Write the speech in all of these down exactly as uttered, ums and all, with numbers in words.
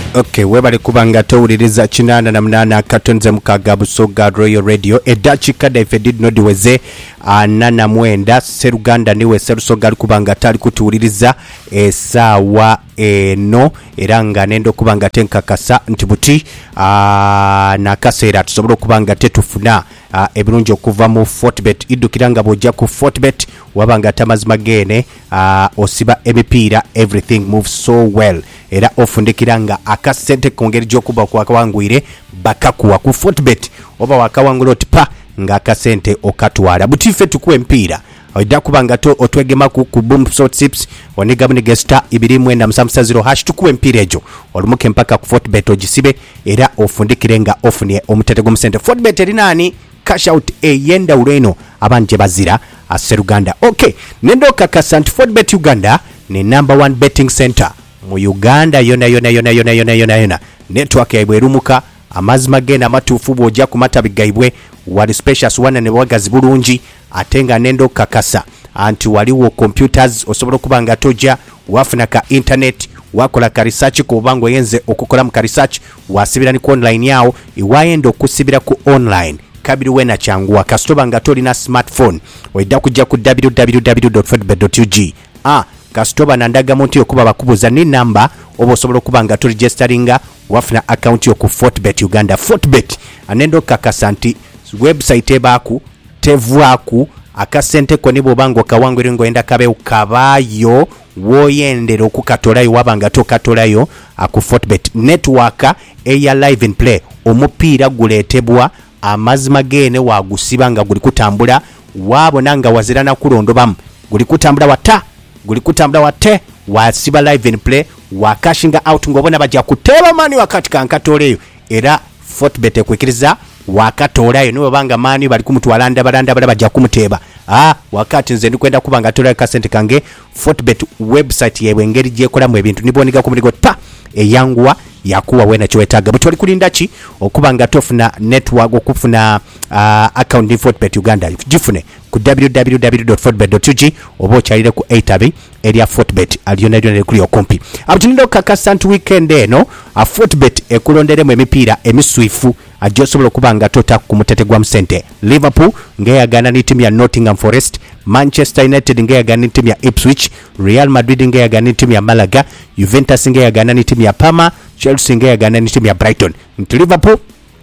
Okay, webali kubanga towuliriza kinana na munana katonze mukaga busoga Royal Radio edachika da ife did not weze anana mwenda Seruganda niwe Serusoga kubanga tali kutuwuliriza esawa eno eranga nendo kubanga tenkakasa ntibuti na kaseera tusobola kubanga tetufuna Uh, ebirungi okuva mu Fortbet idukiranga bojja ku Fortbet wabanga tamazima gene uh, osiba emipiira everything moves so well era ofundikiranga akasente kongeri jokuba kwa kawangwire bakakuwa ku Fortbet oba wakawangula otipa nga akasente okatwala butife tukuwe mpira oida kubanga to otwegema ku boom short tips oniga bune gesta ibiri mwenda musamsa zero hash tukuwe mpira ejo olumuke mpaka ku Fortbet ogisibe era ofundikirenga ofunie omutete gomsente Fortbet eri nani cash out e yenda ureno abanje bazira aseruganda. Okay, nendo kakasant Fortbet Uganda ni number one betting center mu Uganda yona yona yona yona yona yona yona network ya ibwerumuka amazima gena matufu bojja kumata bigaibwe wali specials wana ne wagazi bulungi atenga nendo kakasa anti waliwo computers osobola kubanga toja wafuna ka internet wakola ka research ko bango yenze okukola mu ka research wasibira ni ku online yao iwayendo kusibira ku online kabiri wena changwa kastoba nga tolina smartphone oida kujja ku w w w dot fortbet dot u g ah kastoba nandaga monti okuba bakubuza ni number obo osobola kubanga to registeringa wafuna account yo ku Fortbet Uganda. Fortbet anendo kakasanti website ebaku tevwaku akasente ko nibo bango kawangwe ngoenda kabe ukabayo woyendero okukatolayo wabanga tokatolayo aku Fortbet network eya live in play omupiira guletebwa amazima gene wagusibanga guli kutambula wabonanga wazirana kulondo bam guli kutambula wata guli kutambula wate wasiba live in play wakashinga out ngobona bajja kuteba mani wakati kankatoleyo era Fortbet kwekiriza wakatolayo niwe banga mani bali kumutwalanda balanda bala bajja kumuteba ah wakati nze ndikwenda kubanga tola kasente kange Fortbet website yewe ngeri je kola mu ebintu niboniga kumuligo ta eyangwa yakuwa wena chwetaga butwali kulindachi okubanga tofuna network okufuna uh, account in Fortbet Uganda jifune ku w w w dot fortbet dot u g obo chalire ku etabi area Fortbet aliona ndio kuli okompi abutinindo kakasant weekend eno a Fortbet ekulonderemu emipiira emiswifu ajosobola kubanga tota ku mutete gwa msente Liverpool ngeyagana ni timu ya Nottingham Forest, Manchester United ngeyagana ni timu ya Ipswich, Real Madrid ngeyagana ni timu ya Malaga, Juventus ngeyagana ni timu ya Parma, Chelsea ngeyagana ni timu ya Brighton. Nti Liverpool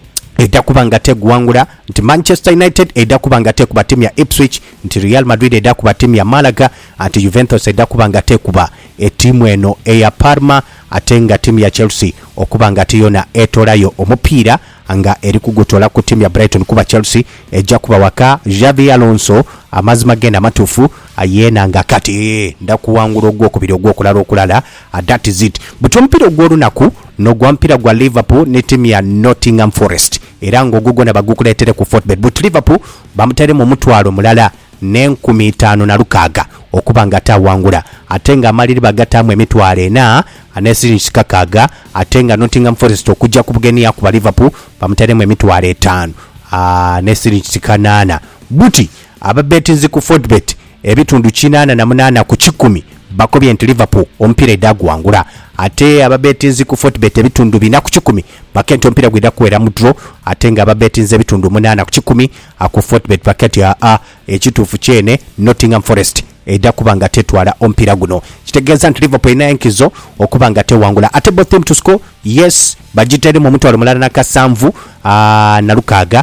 eda kubanga tegwangula, nti Manchester United eda kubanga te kuba timu ya Ipswich, nti Real Madrid eda kuba timu ya Malaga, nti Juventus eda kubanga te kuba etimu eno eya Parma, atenga timu ya Chelsea okubanga tiyona etolayo omupiira anga eri kugotola ku timu ya Brighton kuba Chelsea ejja kuba waka Xavi Alonso amazima genda matufu ayena nga kati ndakuwangula ogwo kubiri ogwo kulala okulala that is it buto mpira ogwo lunaku no gwa mpira gwa Liverpool ne timu ya Nottingham Forest era ngo gugo na bagukuletere ku Fortbet but Liverpool bamutere mu mutwalo mulala n'enkumi ttaano na lukaaga okubanga tawangula atenga amaliri bagatamu emitwalo ena anesiri kakaga atenga Nottingham Forest okujja kubugenia ku Liverpool bamuteremu emitwalo etaano ah nesiri kanana buti ababetinzi ku Fortbet ebitundu kinana na munana ku kikumi bakobye nti Liverpool ompira edagwangula ate ababetinzi ku Fortbet ebitundu bina ku kikumi bakenti ompira gwida kuwera mu draw atenga ababetinzi ebitundu munana ku kikumi aku Fortbet baketi a a ekitufu kyene Nottingham Forest eda kubanga tetwala ompira guno kitegeza nti Liverpool ina enkizo okubanga tewangula ate both team to score yes bajitere mu mutwalo mulala na kasanvu aa na lukaaga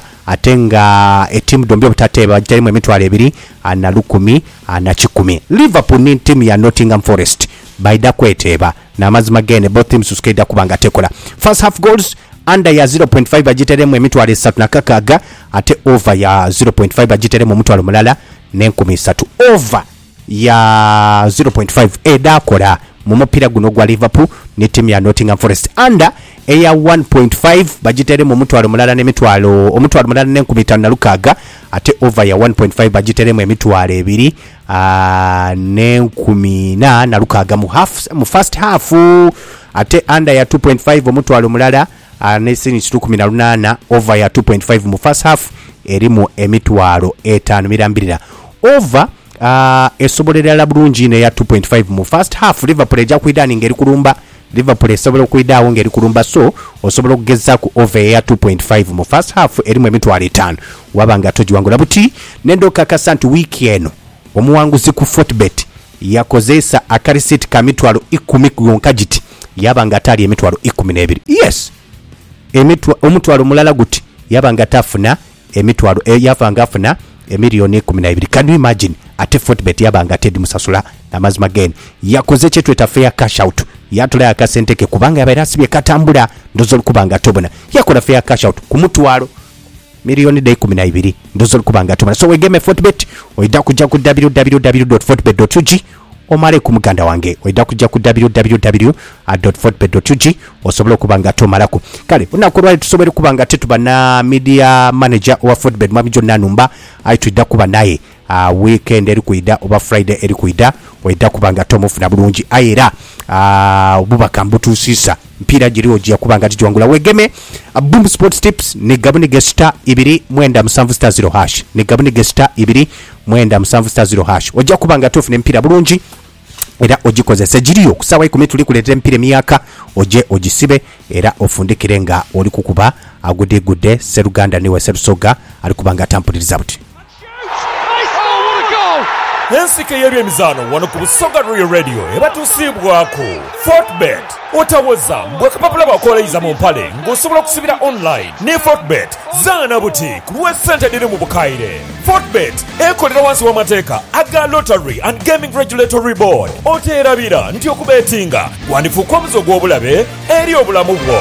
atenga etimu dombyo butate bajitere mu emitwalo ebiri na lukumi na kikumi Liverpool ni team ya Nottingham Forest baida kweteba na mazima gene both teams uskeda kubanga tekola first half goals under ya zero point five bajitere mu emitwalo esatu na kakaga ate over ya zero point five bajitere mu mutwalo mulala n'enkumi ssatu over ya zero point five edakola mu mupira guno gwa Liverpool ne timu ya Nottingham Forest under eya one point five bajitere mu mutwalo mulala n'emitwalo omutwalo mulala n'enkumi ttaano na lukaaga ate over ya one point five bajitere mu emitwalo ebiri n'enkumi na na lukaaga mu half mu first half ate under ya two point five omutwalo mulala n'esini kumi na lunaana over ya two point five mu first half eri mu emitwalo etaano mirambirira over uh, esobolera la bulungi ne ya two point five mu first half Liverpool eja kuidani ngeri kulumba Liverpool esobola okuyidaawo ng'eri kulumba, so osobola okugeza ku over ya two point five mu first half erimu emitwalo etaano waba nga togiwangula buti. Nendo kakasa nti wiiki eno omuwanguzi ku Fortbet yakozesa akarisiti ka mitwalo ikumi yonka giti yaba nga atali emitwalo ikumi n'ebiri. Yes, emitwa omutwalo mulala guti yaba nga tafuna emitwalo e, yava nga afuna emiliyoni ikumi n'ebiri. Can you imagine? Ate Fortbet yaba nga tedi musasula amazima geni yakoze kye tweta fair cash out, yatula akasente ke kubanga yabaira asibye katambula ndozo kubanga tobona, yakola fair cash out ku mutwalo miliyoni de ikumi n'ebiri ndozo kubanga tobona. So wegeme Fortbet oida kujja ku w w w dot fortbet dot u g omale ku muganda wange oida kujja ku w w w dot fortbet dot u g osobola kubanga tomalako. Kale unakolwa tusobole kubanga tetuba na media manager wa Fortbet Mwami John Nanumba aitwida kuba naye uh, weekend eri kuida oba Friday eri kuida oida kubanga tomufuna bulungi ayera uh, obubaka mbutusisa mpira jiriwo jya kubanga tijwangula. Wegeme uh, Boom Sports Tips ni gabuni gesta ibiri mwenda musanvu star zero hash ni gabuni gesta ibiri mwenda musanvu star zero hash ojja kubanga tofune mpira bulungi era ogikozesa jiriyo kusawa ikumi tuli kuletera mpira miyaka oje ogisibe era ofundikire nga oli kukuba agude gude Seruganda niwe Serusoga ali kubanga tampuliriza buti. Ensike yeri emizano wano ku Busoga Royal Radio ebatusibwako Fortbet otawoza mbweka papula bakoleiza mu mpale ng'osobola okusibira online ne Fortbet zaana buti ku website diri mu bukaire. Fortbet ekolera wansi w'amateeka aga Lottery and Gaming Regulatory Board. Oteerabira nti okubetinga wandifuuka omuzo gw'obulabe eri obulamu bwo.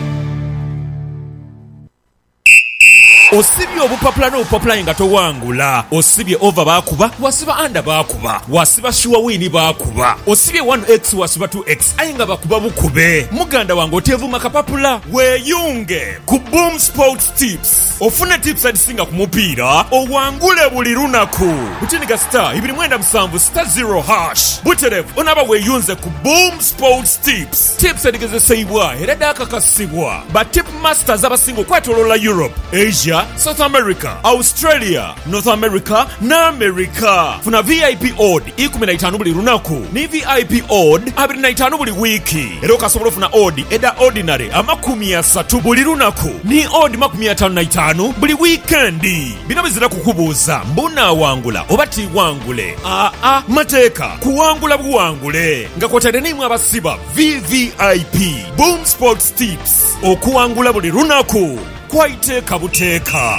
Osibye obupapula n'obupapula nga towangula. Osibye over bakuba, wasiba under bakuba, wasiba sure win bakuba. Osibye one x wasiba two x ayinga bakuba bukube. Muganda wange otevuma kapapula weyunge ku Boom Sports Tips. Ofune tips adisinga ku mupiira owangule buli lunaku. Butinika star ibiri mwenda musanvu star zero hash. Buterev onaba weyunze ku Boom Sports Tips. Tips adigezesebwa era dakakasibwa ba tip masters abasingo kwatolola Europe, Asia, South America, Australia, North America na America. Funa V I P odd ikumi na itaano buli lunaku ni V I P odd abiri na itaano buli wiki. Era okasobola funa odd eda ordinary amakumi asatu buli lunaku ni odd makumi ataano na itaano buli weekendi. Bino bizira kukubuuza mbuna wangula oba ti wangule. Aa a mateeka kuwangula buwangule nga kwotadde nimwe abasiba V V I P Boom Sports Tips okuwangula buli lunaku kwaite kabuteeka.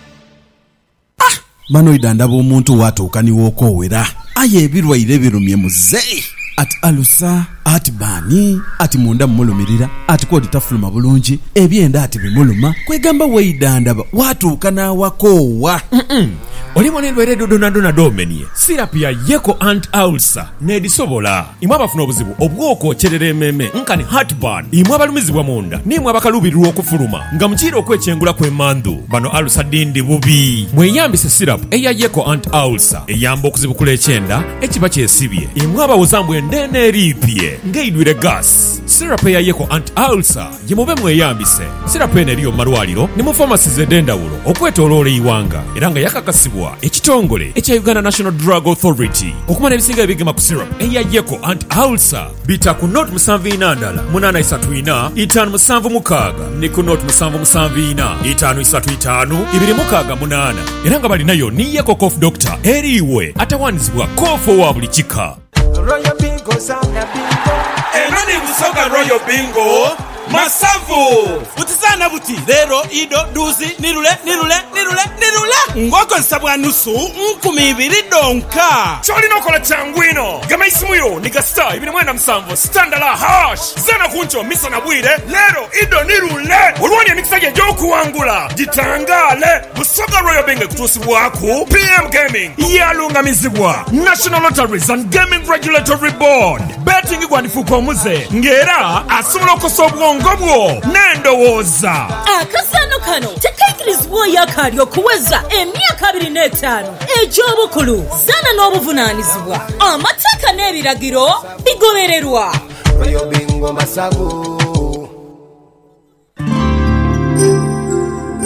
Ah, bano idandaba omuntu watuukaniwo okowera aye ebirwaire birumye muzeyi ati alusa ati bani ati munda mmulumirira ati kodi tafuluma bulungi ebyenda ati bimuluma kwegamba weidandaba watuukana wakowa. Mm-mm. Oli mwanendwere dodonadona domenie sirapi ya yeko ant ulcer nedisobola imwe abafuna obuzibu obwoko kyerere ememe nkani heartburn imwe abalumizibwa munda nimwe abakalubirwa okufuluma nga mukiro okwechengula kw'emandu bano ulcer dindi bubi mweyambise sirapu eya yeko ant ulcer eyamba okuzibukula ekyenda ekiba kyesibye imwe abawozambu endene eripye ng'eidwire gas. Sirapu eya yeko ant ulcer gimube mweyambise. Sirapu eno eriyo mu malwaliro ne mu pharmacies ed'endawulo okwetooloola iwanga era nga yakakasibwa ekitongole ekya Uganda National Drug Authority. Okumana ebisinga ebigema ku syrup eya yeko ant ulcer bita ku note musanvu ina ndala munana isatu ina itaano musanvu mukaaga ne ku note musanvu musanvu ina itaano isatu itaano ibiri mukaaga munana era nga balinayo ni yeko cough doctor eriwe atawanizibwa cough wa buli kika. Royal Bingo sana bingo Enani Busoga Royal Bingo Masavu Utizana buti Lero ido duzi nirule nirule nirule nirule Ngoko nsabwa nusu nkumi ibiri donka Choli nokola changwino Gama isimuyo nika star ibini mwenda msamvo Standala hash Zana kuncho misa na bwire Lero ido nirule Uruwani ya nikisage joku wangula Jitangale Busoga Royal Bingo kutusi waku P M Gaming Yalunga mizibwa National Lotteries and Gaming Regulatory Board Betting igwandifuko omuze Ngera asumula okusobwa ngobwo nendowoza akasano kano tekaikirizibwa yakali okuweza emyaka abiri n'etaano egy'obukulu zana n'obuvunaanyizibwa amateeka n'ebiragiro bigobererwa. Royal Bingo Masavu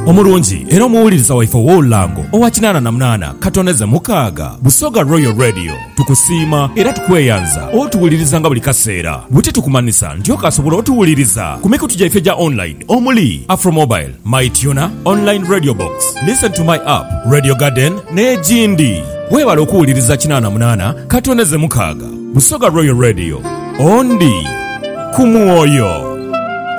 omulungi era omuwuliriza waife ow'olulango owa kinaana na munaana katoneze mukaaga Busoga Royal Radio tukusiima era tukweyanza otuwuliriza nga buli kaseera bwe tukumanisa nti okasobola otuwuliriza ku mikutu gyaife gya online omuli Afromobile, MyTuner, Online Radio Box, Listen to My App, Radio Garden n'egindi. Weebala okuwuliriza kinaana munaana katoneze mukaaga Busoga Royal Radio ondi ku mwoyo.